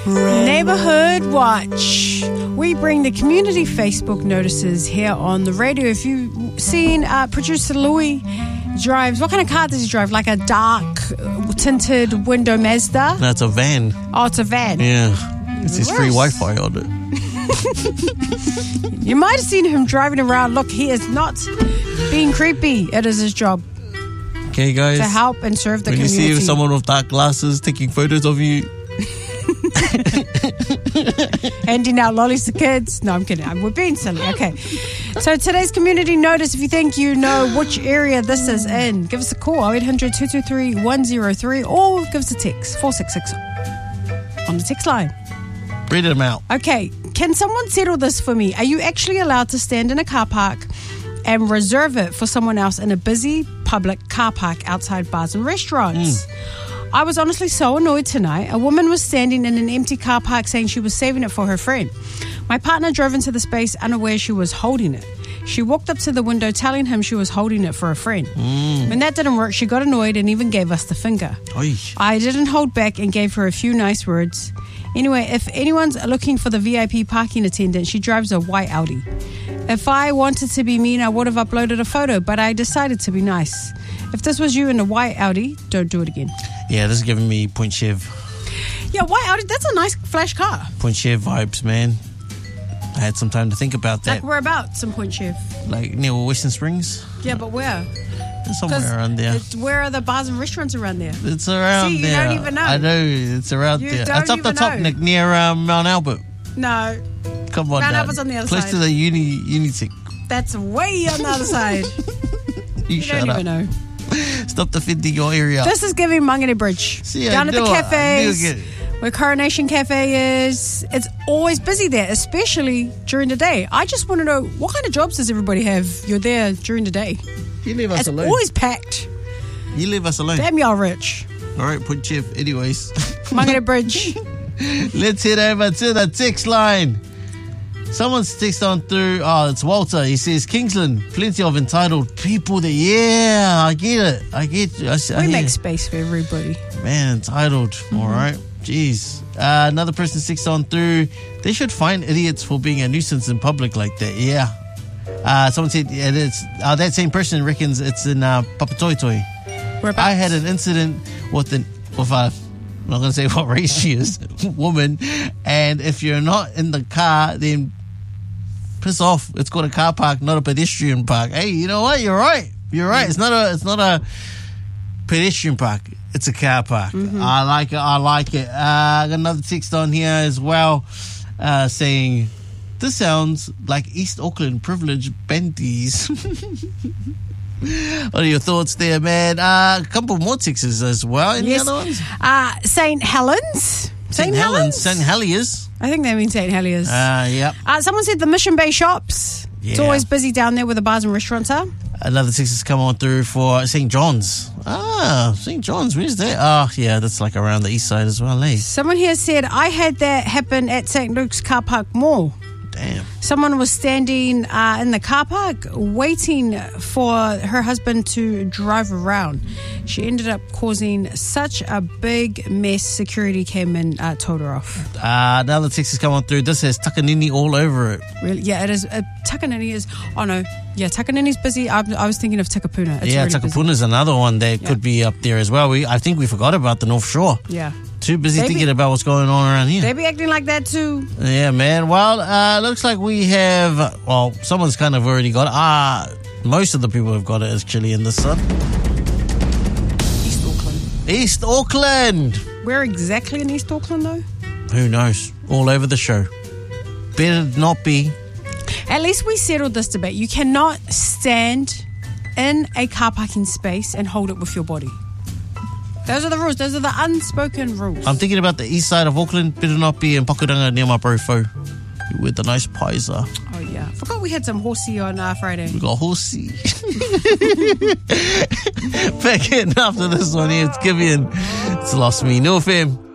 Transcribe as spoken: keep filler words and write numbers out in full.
Neighborhood Watch. We bring the community Facebook notices here on the radio. If you've seen uh, producer Louis drives, what kind of car does he drive? Like a dark tinted window Mazda? No, it's a van. Oh, it's a van. Yeah. It's his free Wi-Fi on it. You might have seen him driving around. Look, he is not being creepy. It is his job. Okay, guys. To help and serve the when community. When you see someone with dark glasses taking photos of you. Handing out lollies to kids. No, I'm kidding. We're being silly. Okay. So today's community notice, if you think you know which area this is in, give us a call, oh eight hundred, two two three, one oh three, or give us a text, four six six on the text line. Read them out. Okay. Can someone settle this for me? Are you actually allowed to stand in a car park and reserve it for someone else in a busy public car park outside bars and restaurants? Mm. I was honestly so annoyed tonight. A woman was standing in an empty car park saying she was saving it for her friend. My partner drove into the space unaware she was holding it. She walked up to the window telling him she was holding it for a friend. Mm. When that didn't work, she got annoyed and even gave us the finger. Oy. I didn't hold back and gave her a few nice words. Anyway, if anyone's looking for the V I P parking attendant, she drives a white Audi. If I wanted to be mean, I would have uploaded a photo, but I decided to be nice. If this was you in a white Audi, don't do it again. Yeah, this is giving me Point Chev. Yeah, white Audi, that's a nice flash car. Point Chev vibes, man. I had some time to think about that. Like whereabouts in Point Chev? Like near Western Springs. Yeah, but where? Somewhere around there. Where are the bars and restaurants around there? It's around See, you there. don't even know. I know, it's around you there. Don't it's up even the top, know. Nick, near um, Mount Albert. No. Come on, Mount down. Albert's on the other Close side. to the uni, Unitec. That's way on the other side. you you shut don't up. even know. Stop defending your area. This is giving Mangere Bridge. See, Down I at the knew it. cafes, I knew it. where Coronation Cafe is. It's always busy there, especially during the day. I just want to know, what kind of jobs does everybody have? You're there during the day. You leave us it's alone. It's always packed. You leave us alone. Damn, y'all rich. All right, Point Chev. Anyways. Mangere Bridge. Let's head over to the text line. Someone's text on through. Oh, it's Walter. He says, Kingsland, plenty of entitled people there. Yeah, I get it. I get you. I, I we hear. make space for everybody. Man, entitled. Mm-hmm. All right. Jeez. Uh, another person text on through. They should fine idiots for being a nuisance in public like that. Yeah. Uh, someone said, yeah, it's, uh, that same person reckons it's in uh, Papatoetoe. I had an incident with an with a, I'm not going to say what race she is, woman, and if you're not in the car, then piss off. It's called a car park, not a pedestrian park. Hey, you know what? You're right. You're right. It's not a it's not a pedestrian park. It's a car park. Mm-hmm. I like it. I like it. Uh, I got another text on here as well, uh, saying, "This sounds like East Auckland privileged bandies." What are your thoughts there, man? Uh, a couple more texts as well. Any yes. other ones? Uh, Saint Helens. Saint Helens. Saint Heliers. I think they mean Saint Heliers. Uh, yep. Uh, someone said the Mission Bay shops. Yeah. It's always busy down there where the bars and restaurants are. Another text has come on through for Saint John's. Ah, Saint John's. Where's that? Oh, yeah, that's like around the east side as well, eh? Someone here said, I had that happen at Saint Luke's Car Park Mall. Damn. Someone was standing uh, in the car park waiting for her husband to drive around. She ended up causing such a big mess. Security came and uh, told her off. Uh, another text has come on through. This has Takanini all over it. Really? Yeah, it is. Uh, Takanini is... Oh, no. Yeah, Takanini's busy. I, I was thinking of Takapuna. It's yeah, really Takapuna is another one that yeah. could be up there as well. We I think we forgot about the North Shore. Yeah. Too busy they thinking be, about what's going on around here. They be acting like that too. Yeah, man. Well, uh, looks like we have... Well, someone's kind of already got it. Ah, most of the people have got it actually in the sun. East Auckland. East Auckland. Where exactly in East Auckland though? Who knows? All over the show. Better not be. At least we settled this debate. You cannot stand in a car parking space and hold it with your body. Those are the rules. Those are the unspoken rules. I'm thinking about the east side of Auckland. Better not be in Pakuranga near my bro Fo, where the nice pies are. Oh, yeah. I forgot we had some horsey on uh, Friday. We got horsey. Back in after this one here. It's Givian. It's Lost Me. No F M.